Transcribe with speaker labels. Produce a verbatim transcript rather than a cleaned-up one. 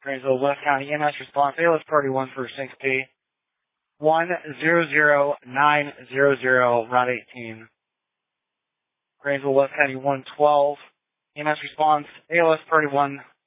Speaker 1: Grainesville West County E M S response, A L S Priority one for syncope, one zero zero nine zero zero, Route eighteen. Grainesville West County one twelve, E M S response, A L S Priority one